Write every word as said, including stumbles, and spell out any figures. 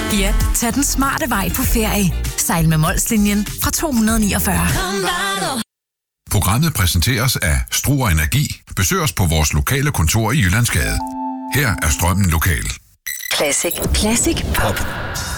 Ja, tag den smarte vej på ferie. Sejl med Molslinjen fra to hundrede niogfyrre. Programmet præsenteres af Struer Energi. Besøg os på vores lokale kontor i Jyllandsgade. Her er strømmen lokal. Classic. Classic Pop.